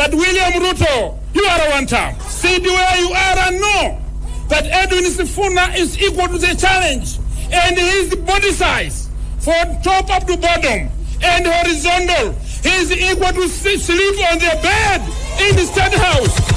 that William Ruto, you are a one-term. Sit where you are and know that Edwin Sifuna is equal to the challenge, and his body size, from top up to bottom and horizontal, he is equal to sleep on the bed in the State House.